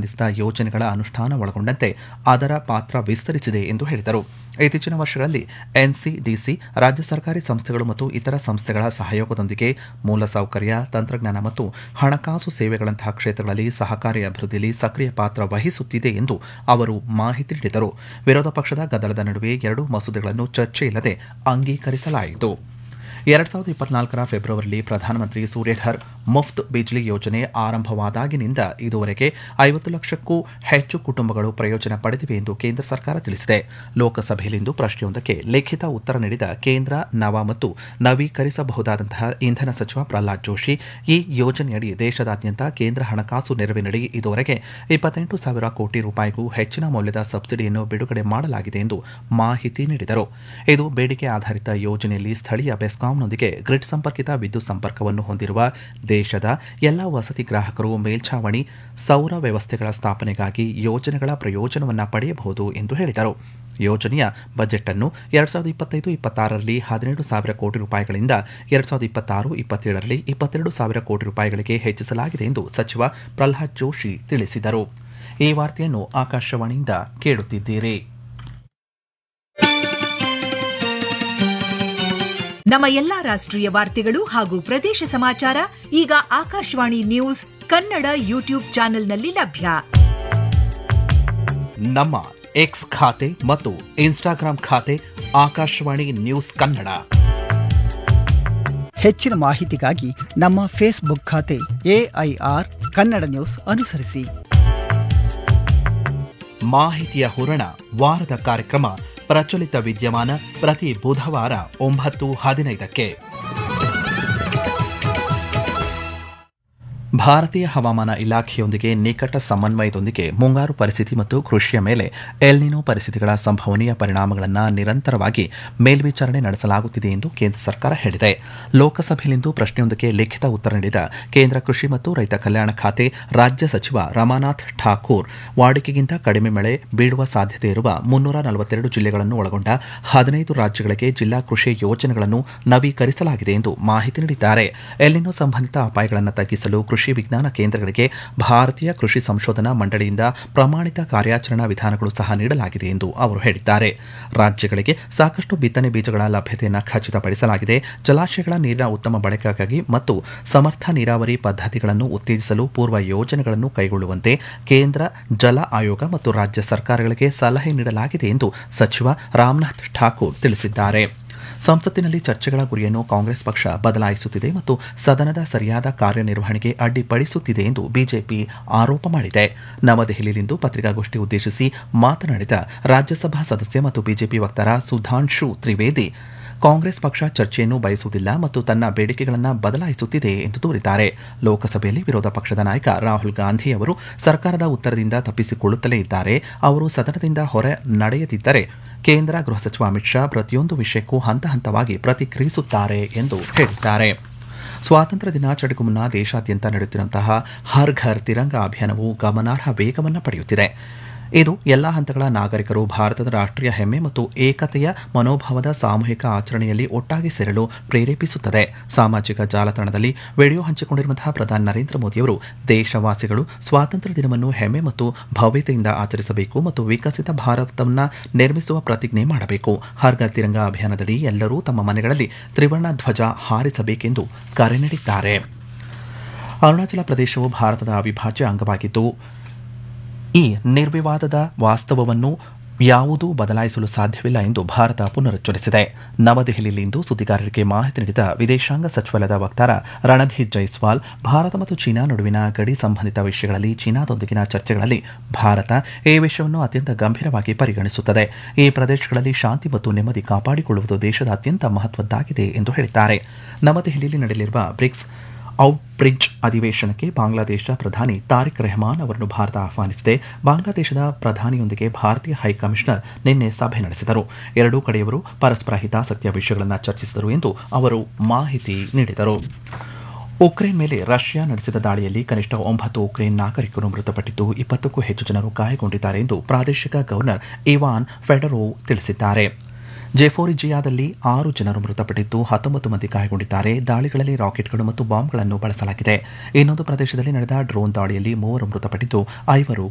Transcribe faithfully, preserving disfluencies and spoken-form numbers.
ಸಂಬಂಧಿಸಿದ ಯೋಜನೆಗಳ ಅನುಷ್ಠಾನ ಒಳಗೊಂಡಂತೆ ಅದರ ಪಾತ್ರ ವಿಸ್ತರಿಸಿದೆ ಎಂದು ಹೇಳಿದರು. ಇತ್ತೀಚಿನ ವರ್ಷಗಳಲ್ಲಿ ಎನ್ಸಿಡಿಸಿ, ರಾಜ್ಯ ಸರ್ಕಾರಿ ಸಂಸ್ಥೆಗಳು ಮತ್ತು ಇತರ ಸಂಸ್ಥೆಗಳ ಸಹಯೋಗದೊಂದಿಗೆ ಮೂಲಸೌಕರ್ಯ, ತಂತ್ರಜ್ಞಾನ ಮತ್ತು ಹಣಕಾಸು ಸೇವೆಗಳಂತಹ ಕ್ಷೇತ್ರಗಳಲ್ಲಿ ಸಹಕಾರಿ ಅಭಿವೃದ್ಧಿಯಲ್ಲಿ ಸಕ್ರಿಯ ಪಾತ್ರ ವಹಿಸುತ್ತಿದೆ ಎಂದು ಅವರು ಮಾಹಿತಿ ನೀಡಿದರು. ವಿರೋಧ ಪಕ್ಷದ ಗದ್ದಲದ ನಡುವೆ ಎರಡೂ ಮಸೂದೆಗಳನ್ನು ಚರ್ಚೆಯಿಲ್ಲದೆ ಅಂಗೀಕರಿಸಲಾಯಿತು. ಎರಡ್ ಸಾವಿರದ ಇಪ್ಪತ್ನಾಲ್ಕರ ಫೆಬ್ರವರಿಯಲ್ಲಿ ಪ್ರಧಾನಮಂತ್ರಿ ಸೂರ್ಯಘರ್ ಮುಫ್ತ್ ಬಿಜ್ಲಿ ಯೋಜನೆ ಆರಂಭವಾದಾಗಿನಿಂದ ಇದುವರೆಗೆ ಐವತ್ತು ಲಕ್ಷಕ್ಕೂ ಹೆಚ್ಚು ಕುಟುಂಬಗಳು ಪ್ರಯೋಜನ ಪಡೆದಿವೆ ಎಂದು ಕೇಂದ್ರ ಸರ್ಕಾರ ತಿಳಿಸಿದೆ. ಲೋಕಸಭೆಯಲ್ಲಿಂದು ಪ್ರಶ್ನೆಯೊಂದಕ್ಕೆ ಲಿಖಿತ ಉತ್ತರ ನೀಡಿದ ಕೇಂದ್ರ ನವ ಮತ್ತು ನವೀಕರಿಸಬಹುದಾದಂತಹ ಇಂಧನ ಸಚಿವ ಪ್ರಹ್ಲಾದ್ ಜೋಶಿ, ಈ ಯೋಜನೆಯಡಿ ದೇಶದಾದ್ಯಂತ ಕೇಂದ್ರ ಹಣಕಾಸು ನೆರವಿನಡಿ ಇದುವರೆಗೆ ಇಪ್ಪತ್ತೆಂಟು ಸಾವಿರ ಕೋಟಿ ರೂಪಾಯಿಗೂ ಹೆಚ್ಚಿನ ಮೌಲ್ಯದ ಸಬ್ಸಿಡಿಯನ್ನು ಬಿಡುಗಡೆ ಮಾಡಲಾಗಿದೆ ಎಂದು ಮಾಹಿತಿ ನೀಡಿದರು. ಇದು ಬೇಡಿಕೆ ಆಧಾರಿತ ಯೋಜನೆಯಲ್ಲಿ ಸ್ಥಳೀಯ ಬೆಸ್ಕಾಂನೊಂದಿಗೆ ಗ್ರಿಡ್ ಸಂಪರ್ಕಿತ ವಿದ್ಯುತ್ ಸಂಪರ್ಕವನ್ನು ಹೊಂದಿರುವ ದೇಶದ ಎಲ್ಲಾ ವಸತಿ ಗ್ರಾಹಕರು ಮೇಲ್ಛಾವಣಿ ಸೌರ ವ್ಯವಸ್ಥೆಗಳ ಸ್ಥಾಪನೆಗಾಗಿ ಯೋಜನೆಗಳ ಪ್ರಯೋಜನವನ್ನು ಪಡೆಯಬಹುದು ಎಂದು ಹೇಳಿದರು. ಯೋಜನೆಯ ಬಜೆಟ್ ಅನ್ನು ಎರಡ್ ಸಾವಿರದ ಇಪ್ಪತ್ತೈದು ಇಪ್ಪತ್ತಾರರಲ್ಲಿ ಹದಿನೇಳು ಸಾವಿರ ಕೋಟಿ ರೂಪಾಯಿಗಳಿಂದ ಎರಡ್ ಸಾವಿರದ ಇಪ್ಪತ್ತಾರು ಇಪ್ಪತ್ತೇಳರಲ್ಲಿ ಇಪ್ಪತ್ತೆರಡು ಸಾವಿರ ಕೋಟಿ ರೂಪಾಯಿಗಳಿಗೆ ಹೆಚ್ಚಿಸಲಾಗಿದೆ ಎಂದು ಸಚಿವ ಪ್ರಹ್ಲಾದ್ ಜೋಶಿ ತಿಳಿಸಿದರು. ಈ ವಾರ್ತೆಯನ್ನು ಆಕಾಶವಾಣಿಯಿಂದ ಕೇಳುತ್ತಿದ್ದೀರಿ. ನಮ್ಮ ಎಲ್ಲಾ ರಾಷ್ಟ್ರೀಯ ವಾರ್ತೆಗಳು ಹಾಗೂ ಪ್ರದೇಶ ಸಮಾಚಾರ ಈಗ ಆಕಾಶವಾಣಿ ನ್ಯೂಸ್ ಕನ್ನಡ ಯೂಟ್ಯೂಬ್ ಚಾನೆಲ್ನಲ್ಲಿ ಲಭ್ಯ. ನಮ್ಮ ಎಕ್ಸ್ ಖಾತೆ ಮತ್ತು ಇನ್ಸ್ಟಾಗ್ರಾಂ ಖಾತೆ ಆಕಾಶವಾಣಿ ನ್ಯೂಸ್ ಕನ್ನಡ. ಹೆಚ್ಚಿನ ಮಾಹಿತಿಗಾಗಿ ನಮ್ಮ ಫೇಸ್ಬುಕ್ ಖಾತೆ ಎಐಆರ್ ಕನ್ನಡ ನ್ಯೂಸ್ ಅನುಸರಿಸಿ. ಮಾಹಿತಿಯ ಹೂರಣ ವಾರದ ಕಾರ್ಯಕ್ರಮ ಪ್ರಚಲಿತ ವಿದ್ಯಮಾನ ಪ್ರತಿ ಬುಧವಾರ ಒಂಬತ್ತು ಹದಿನೈದಕ್ಕೆ. ಭಾರತೀಯ ಹವಾಮಾನ ಇಲಾಖೆಯೊಂದಿಗೆ ನಿಕಟ ಸಮನ್ವಯದೊಂದಿಗೆ ಮುಂಗಾರು ಪರಿಸ್ಥಿತಿ ಮತ್ತು ಕೃಷಿಯ ಮೇಲೆ ಎಲ್ನಿನೋ ಪರಿಸ್ಥಿತಿಗಳ ಸಂಭವನೀಯ ಪರಿಣಾಮಗಳನ್ನು ನಿರಂತರವಾಗಿ ಮೇಲ್ವಿಚಾರಣೆ ನಡೆಸಲಾಗುತ್ತಿದೆ ಎಂದು ಕೇಂದ್ರ ಸರ್ಕಾರ ಹೇಳಿದೆ. ಲೋಕಸಭೆಯಲ್ಲಿಂದು ಪ್ರಶ್ನೆಯೊಂದಕ್ಕೆ ಲಿಖಿತ ಉತ್ತರ ನೀಡಿದ ಕೇಂದ್ರ ಕೃಷಿ ಮತ್ತು ರೈತ ಕಲ್ಯಾಣ ಖಾತೆ ರಾಜ್ಯ ಸಚಿವ ರಮಾನಾಥ್ ಠಾಕೂರ್, ವಾಡಿಕೆಗಿಂತ ಕಡಿಮೆ ಮಳೆ ಬೀಳುವ ಸಾಧ್ಯತೆ ಇರುವ ಮುನ್ನೂರ ನಲವತ್ತೆರಡು ಜಿಲ್ಲೆಗಳನ್ನು ಒಳಗೊಂಡ ಹದಿನೈದು ರಾಜ್ಯಗಳಿಗೆ ಜಿಲ್ಲಾ ಕೃಷಿ ಯೋಜನೆಗಳನ್ನು ನವೀಕರಿಸಲಾಗಿದೆ ಎಂದು ಮಾಹಿತಿ ನೀಡಿದ್ದಾರೆ. ಎಲ್ನಿನೋ ಸಂಬಂಧಿತ ಅಪಾಯಗಳನ್ನು ತಗ್ಗಿಸಲು ಕೃಷಿ ವಿಜ್ಞಾನ ಕೇಂದ್ರಗಳಿಗೆ ಭಾರತೀಯ ಕೃಷಿ ಸಂಶೋಧನಾ ಮಂಡಳಿಯಿಂದ ಪ್ರಮಾಣಿತ ಕಾರ್ಯಾಚರಣಾ ವಿಧಾನಗಳು ಸಹ ನೀಡಲಾಗಿದೆ ಎಂದು ಅವರು ಹೇಳಿದ್ದಾರೆ. ರಾಜ್ಯಗಳಿಗೆ ಸಾಕಷ್ಟು ಬಿತ್ತನೆ ಬೀಜಗಳ ಲಭ್ಯತೆಯನ್ನು ಖಚಿತಪಡಿಸಲಾಗಿದೆ. ಜಲಾಶಯಗಳ ನೀರಿನ ಉತ್ತಮ ಬಳಕೆಗಾಗಿ ಮತ್ತು ಸಮರ್ಥ ನೀರಾವರಿ ಪದ್ಧತಿಗಳನ್ನು ಉತ್ತೇಜಿಸಲು ಪೂರ್ವ ಯೋಜನೆಗಳನ್ನು ಕೈಗೊಳ್ಳುವಂತೆ ಕೇಂದ್ರ ಜಲ ಆಯೋಗ ಮತ್ತು ರಾಜ್ಯ ಸರ್ಕಾರಗಳಿಗೆ ಸಲಹೆ ನೀಡಲಾಗಿದೆ ಎಂದು ಸಚಿವ ರಾಮನಾಥ್ ಠಾಕೂರ್ ತಿಳಿಸಿದ್ದಾರೆ. ಸಂಸತ್ತಿನಲ್ಲಿ ಚರ್ಚೆಗಳ ಗುರಿಯನ್ನು ಕಾಂಗ್ರೆಸ್ ಪಕ್ಷ ಬದಲಾಯಿಸುತ್ತಿದೆ ಮತ್ತು ಸದನದ ಸರಿಯಾದ ಕಾರ್ಯನಿರ್ವಹಣೆಗೆ ಅಡ್ಡಿಪಡಿಸುತ್ತಿದೆ ಎಂದು ಬಿಜೆಪಿ ಆರೋಪ ಮಾಡಿದೆ. ನವದೆಹಲಿಯಲ್ಲಿಂದು ಪತ್ರಿಕಾಗೋಷ್ಠಿ ಉದ್ದೇಶಿಸಿ ಮಾತನಾಡಿದ ರಾಜ್ಯಸಭಾ ಸದಸ್ಯ ಮತ್ತು ಬಿಜೆಪಿ ವಕ್ತಾರ ಸುಧಾಂಶು ತ್ರಿವೇದಿ, ಕಾಂಗ್ರೆಸ್ ಪಕ್ಷ ಚರ್ಚೆಯನ್ನು ಬಯಸುವುದಿಲ್ಲ ಮತ್ತು ತನ್ನ ಬೇಡಿಕೆಗಳನ್ನು ಬದಲಾಯಿಸುತ್ತಿದೆ ಎಂದು ದೂರಿದ್ದಾರೆ. ಲೋಕಸಭೆಯಲ್ಲಿ ವಿರೋಧ ಪಕ್ಷದ ನಾಯಕ ರಾಹುಲ್ ಗಾಂಧಿ ಅವರು ಸರ್ಕಾರದ ಉತ್ತರದಿಂದ ತಪ್ಪಿಸಿಕೊಳ್ಳುತ್ತಲೇ ಇದ್ದಾರೆ. ಅವರು ಸದನದಿಂದ ಹೊರ ನಡೆಯದಿದ್ದರೆ ಕೇಂದ್ರ ಗೃಹ ಸಚಿವ ಅಮಿತ್ ಶಾ ಪ್ರತಿಯೊಂದು ವಿಷಯಕ್ಕೂ ಹಂತ ಹಂತವಾಗಿ ಪ್ರತಿಕ್ರಿಯಿಸುತ್ತಾರೆ ಎಂದು ಹೇಳಿದ್ದಾರೆ. ಸ್ವಾತಂತ್ರ್ಯ ದಿನಾಚರಣೆಗೂ ಮುನ್ನ ದೇಶಾದ್ಯಂತ ನಡೆಯುತ್ತಿರುವಂತಹ ಹರ್ ಘರ್ ತಿರಂಗ ಅಭಿಯಾನವು ಗಮನಾರ್ಹ ವೇಗವನ್ನು ಪಡೆಯುತ್ತಿದೆ. ಇದು ಎಲ್ಲಾ ಹಂತಗಳ ನಾಗರಿಕರು ಭಾರತದ ರಾಷ್ಟ್ರೀಯ ಹೆಮ್ಮೆ ಮತ್ತು ಏಕತೆಯ ಮನೋಭಾವದ ಸಾಮೂಹಿಕ ಆಚರಣೆಯಲ್ಲಿ ಒಟ್ಟಾಗಿ ಸೇರಲು ಪ್ರೇರೇಪಿಸುತ್ತದೆ. ಸಾಮಾಜಿಕ ಜಾಲತಾಣದಲ್ಲಿ ವಿಡಿಯೋ ಹಂಚಿಕೊಂಡಿರುವಂತಹ ಪ್ರಧಾನಿ ನರೇಂದ್ರ ಮೋದಿಯವರು ದೇಶವಾಸಿಗಳು ಸ್ವಾತಂತ್ರ್ಯ ದಿನವನ್ನು ಹೆಮ್ಮೆ ಮತ್ತು ಭವ್ಯತೆಯಿಂದ ಆಚರಿಸಬೇಕು ಮತ್ತು ವಿಕಸಿತ ಭಾರತವನ್ನು ನಿರ್ಮಿಸುವ ಪ್ರತಿಜ್ಞೆ ಮಾಡಬೇಕು. ಹರ್ ಘರ್ ತಿರಂಗ ಅಭಿಯಾನದಡಿ ಎಲ್ಲರೂ ತಮ್ಮ ಮನೆಗಳಲ್ಲಿ ತ್ರಿವರ್ಣ ಧ್ವಜ ಹಾರಿಸಬೇಕೆಂದು ಕರೆ ನೀಡಿದ್ದಾರೆ. ಅರುಣಾಚಲ ಪ್ರದೇಶವು ಭಾರತದ ಅವಿಭಾಜ್ಯ ಅಂಗವಾಗಿದ್ದು ಈ ನಿರ್ವಿವಾದದ ವಾಸ್ತವವನ್ನು ಯಾವುದೂ ಬದಲಾಯಿಸಲು ಸಾಧ್ಯವಿಲ್ಲ ಎಂದು ಭಾರತ ಪುನರುಚ್ಚರಿಸಿದೆ. ನವದೆಹಲಿಯಲ್ಲಿಂದು ಸುದ್ದಿಗಾರರಿಗೆ ಮಾಹಿತಿ ನೀಡಿದ ವಿದೇಶಾಂಗ ಸಚಿವಾಲಯದ ವಕ್ತಾರ ರಣಧೀರ್ ಜೈಸ್ವಾಲ್, ಭಾರತ ಮತ್ತು ಚೀನಾ ನಡುವಿನ ಗಡಿ ಸಂಬಂಧಿತ ವಿಷಯಗಳಲ್ಲಿ ಚೀನಾದೊಂದಿಗಿನ ಚರ್ಚೆಗಳಲ್ಲಿ ಭಾರತ ಈ ವಿಷಯವನ್ನು ಅತ್ಯಂತ ಗಂಭೀರವಾಗಿ ಪರಿಗಣಿಸುತ್ತದೆ. ಈ ಪ್ರದೇಶಗಳಲ್ಲಿ ಶಾಂತಿ ಮತ್ತು ನೆಮ್ಮದಿ ಕಾಪಾಡಿಕೊಳ್ಳುವುದು ದೇಶದ ಅತ್ಯಂತ ಮಹತ್ವದ್ದಾಗಿದೆ ಎಂದು ಹೇಳಿದ್ದಾರೆ. ನವದೆಹಲಿಯಲ್ಲಿ ನಡೆಯಲಿರುವ ಬ್ರಿಕ್ಸ್ ಔಟ್ಬ್ರಿಡ್ಜ್ ಅಧಿವೇಶನಕ್ಕೆ ಬಾಂಗ್ಲಾದೇಶ ಪ್ರಧಾನಿ ತಾರಿಕ್ ರೆಹಮಾನ್ ಅವರನ್ನು ಭಾರತ ಆಹ್ವಾನಿಸಿದೆ. ಬಾಂಗ್ಲಾದೇಶದ ಪ್ರಧಾನಿಯೊಂದಿಗೆ ಭಾರತೀಯ ಹೈಕಮಿಷನರ್ ನಿನ್ನೆ ಸಭೆ ನಡೆಸಿದರು. ಎರಡೂ ಕಡೆಯವರು ಪರಸ್ಪರ ಹಿತಾಸಕ್ತಿಯ ವಿಷಯಗಳನ್ನು ಚರ್ಚಿಸಿದರು ಎಂದು ಅವರು ಮಾಹಿತಿ ನೀಡಿದರು. ಉಕ್ರೇನ್ ಮೇಲೆ ರಷ್ಯಾ ನಡೆಸಿದ ದಾಳಿಯಲ್ಲಿ ಕನಿಷ್ಠ ಒಂಬತ್ತು ಉಕ್ರೇನ್ ನಾಗರಿಕರು ಮೃತಪಟ್ಟಿದ್ದು ಇಪ್ಪತ್ತಕ್ಕೂ ಹೆಚ್ಚು ಜನರು ಗಾಯಗೊಂಡಿದ್ದಾರೆ ಎಂದು ಪ್ರಾದೇಶಿಕ ಗವರ್ನರ್ ಇವಾನ್ ಫೆಡರೋವ್ ತಿಳಿಸಿದ್ದಾರೆ. ಜೆಫೋರಿಜಿಯಾದಲ್ಲಿ ಆರು ಜನರು ಮೃತಪಟ್ಟಿದ್ದು ಹತ್ತೊಂಬತ್ತು ಮಂದಿ ಗಾಯಗೊಂಡಿದ್ದಾರೆ. ದಾಳಿಗಳಲ್ಲಿ ರಾಕೆಟ್ಗಳು ಮತ್ತು ಬಾಂಬ್ಗಳನ್ನು ಬಳಸಲಾಗಿದೆ. ಇನ್ನೊಂದು ಪ್ರದೇಶದಲ್ಲಿ ನಡೆದ ಡ್ರೋನ್ ದಾಳಿಯಲ್ಲಿ ಮೂವರು ಮೃತಪಟ್ಟಿದ್ದು ಐವರು